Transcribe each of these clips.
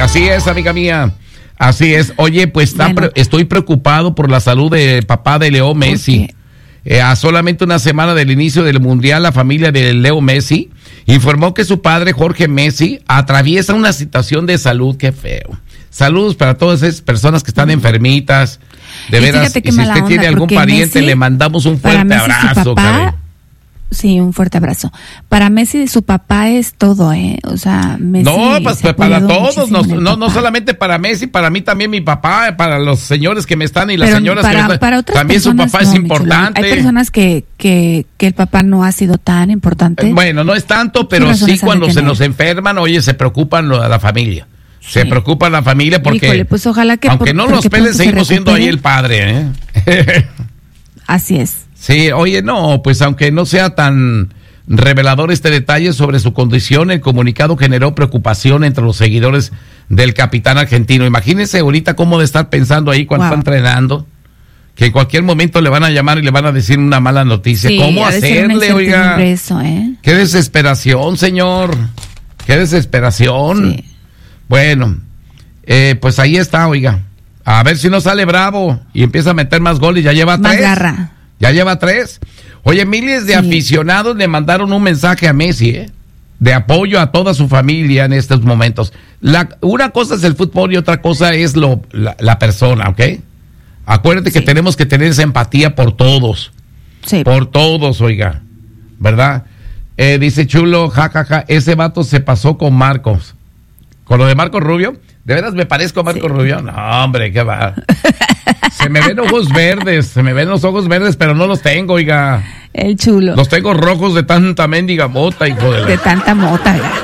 así es, amiga mía. Así es. Oye, pues estoy preocupado por la salud del papá de Leo Messi. A solamente una semana del inicio del Mundial, la familia de Leo Messi informó que su padre, Jorge Messi, atraviesa una situación de salud. Qué feo. Saludos para todas esas personas que están enfermitas. De veras, y si usted tiene algún pariente, Messi, le mandamos un fuerte abrazo, caray. Sí, un fuerte abrazo. Para Messi, su papá es todo, O sea, Messi. No, pues para todos, no solamente para Messi, para mí también mi papá, para los señores que me están y las señoras que me están. Para otras también su papá es importante. Hay personas que el papá no ha sido tan importante. Bueno, no es tanto, pero sí cuando se nos enferman, oye, se preocupan a la familia. Sí. Se preocupa la familia porque, híjole, pues ojalá que aunque no nos peleen, seguimos siendo ahí el padre, Así es. Sí, oye, no, pues aunque no sea tan revelador este detalle sobre su condición, el comunicado generó preocupación entre los seguidores del capitán argentino. Imagínense ahorita cómo de estar pensando ahí cuando está entrenando, que en cualquier momento le van a llamar y le van a decir una mala noticia. Sí, ¿cómo hacerle, oiga? Eso, Qué desesperación, señor. Qué desesperación. Sí. Bueno, pues ahí está, oiga. A ver si no sale bravo y empieza a meter más goles. Ya lleva 3. Más garra. Ya lleva 3. Oye, miles de aficionados le mandaron un mensaje a Messi, de apoyo a toda su familia en estos momentos. Una cosa es el fútbol y otra cosa es la persona, ¿ok? Acuérdate que tenemos que tener esa empatía por todos. Sí. Por todos, oiga. ¿Verdad? Dice Chulo, jajaja, ese vato se pasó con Marcos. Con lo de Marcos Rubio. ¿De veras me parezco a Marcos Rubio? No, hombre, qué va. Se me ven ojos verdes, pero no los tengo, oiga. El Chulo. Los tengo rojos de tanta mendiga mota, hijo de la... De tanta mota, ya.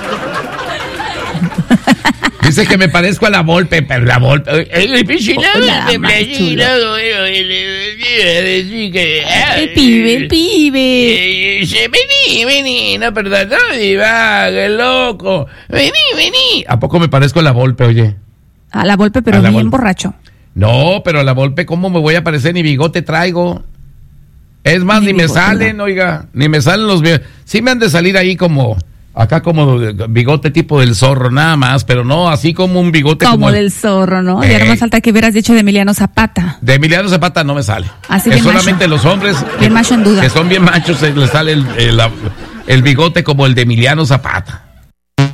Dice que me parezco a la Volpe, pero la Volpe... El pibe. Vení, no, perdón, no, divague, loco. Vení. ¿A poco me parezco a la Volpe, oye? A la Volpe, pero bien borracho. No, pero a la Volpe, ¿cómo me voy a parecer? Ni bigote traigo. Es más, ni me salen, oiga. Ni me salen los... Sí me han de salir ahí como... Acá como bigote tipo del Zorro, nada más, pero no así como un bigote como del Zorro, ¿no? Y ahora más falta que hubieras dicho de Emiliano Zapata. De Emiliano Zapata no me sale. Así es solamente macho. Los hombres bien macho en duda. Que son bien machos les sale el bigote como el de Emiliano Zapata.